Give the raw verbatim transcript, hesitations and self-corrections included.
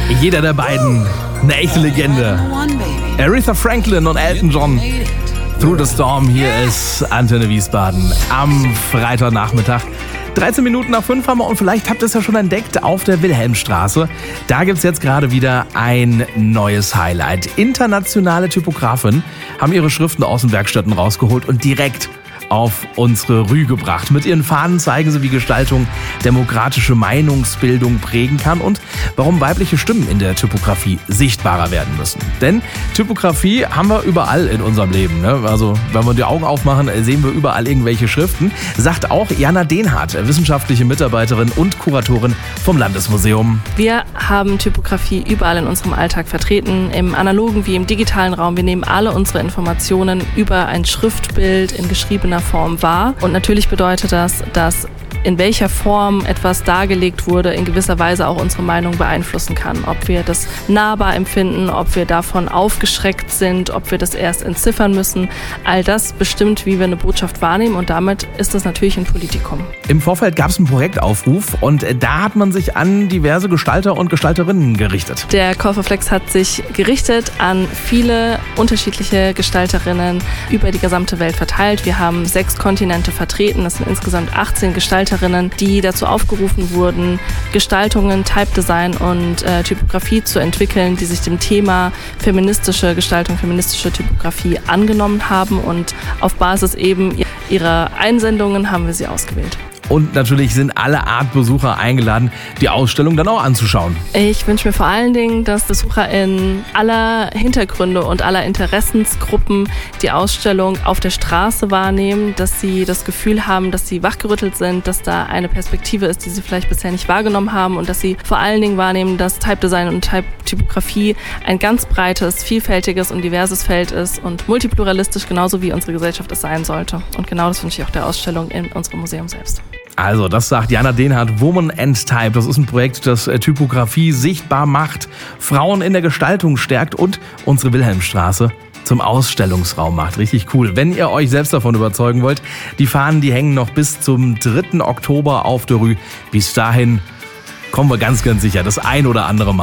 Jeder der beiden eine echte Legende. Aretha Franklin und Elton John. Through the Storm, hier ist Antenne Wiesbaden am Freitagnachmittag. dreizehn Minuten nach fünf haben wir und vielleicht habt ihr es ja schon entdeckt auf der Wilhelmstraße. Da gibt es jetzt gerade wieder ein neues Highlight. Internationale Typografen haben ihre Schriften aus den Werkstätten rausgeholt und direkt auf unsere Rue gebracht. Mit ihren Fahnen zeigen sie, wie Gestaltung demokratische Meinungsbildung prägen kann und warum weibliche Stimmen in der Typografie sichtbarer werden müssen. Denn Typografie haben wir überall in unserem Leben. Ne? Also wenn wir die Augen aufmachen, sehen wir überall irgendwelche Schriften. Sagt auch Jana Dehnhardt, wissenschaftliche Mitarbeiterin und Kuratorin vom Landesmuseum. Wir haben Typografie überall in unserem Alltag vertreten, im analogen wie im digitalen Raum. Wir nehmen alle unsere Informationen über ein Schriftbild in geschriebener Form wahr. Und natürlich bedeutet das, dass in welcher Form etwas dargelegt wurde, in gewisser Weise auch unsere Meinung beeinflussen kann. Ob wir das nahbar empfinden, ob wir davon aufgeschreckt sind, ob wir das erst entziffern müssen. All das bestimmt, wie wir eine Botschaft wahrnehmen und damit ist das natürlich ein Politikum. Im Vorfeld gab es einen Projektaufruf und da hat man sich an diverse Gestalter und Gestalterinnen gerichtet. Der Call for Flex hat sich gerichtet an viele unterschiedliche Gestalterinnen über die gesamte Welt verteilt. Wir haben sechs Kontinente vertreten, das sind insgesamt achtzehn Gestalterinnen, die dazu aufgerufen wurden, Gestaltungen, Type Design und äh, Typografie zu entwickeln, die sich dem Thema feministische Gestaltung, feministische Typografie angenommen haben und auf Basis eben ihrer Einsendungen haben wir sie ausgewählt. Und natürlich sind alle Artbesucher eingeladen, die Ausstellung dann auch anzuschauen. Ich wünsche mir vor allen Dingen, dass BesucherInnen aller Hintergründe und aller Interessensgruppen die Ausstellung auf der Straße wahrnehmen, dass sie das Gefühl haben, dass sie wachgerüttelt sind, dass da eine Perspektive ist, die sie vielleicht bisher nicht wahrgenommen haben und dass sie vor allen Dingen wahrnehmen, dass Type Design und Type Typografie ein ganz breites, vielfältiges und diverses Feld ist und multipluralistisch, genauso wie unsere Gesellschaft es sein sollte. Und genau das wünsche ich auch der Ausstellung in unserem Museum selbst. Also, das sagt Jana Dehnhardt, Woman and Type. Das ist ein Projekt, das Typografie sichtbar macht, Frauen in der Gestaltung stärkt und unsere Wilhelmstraße zum Ausstellungsraum macht. Richtig cool. Wenn ihr euch selbst davon überzeugen wollt, die Fahnen, die hängen noch bis zum dritten Oktober auf der Rue. Bis dahin kommen wir ganz, ganz sicher das ein oder andere Mal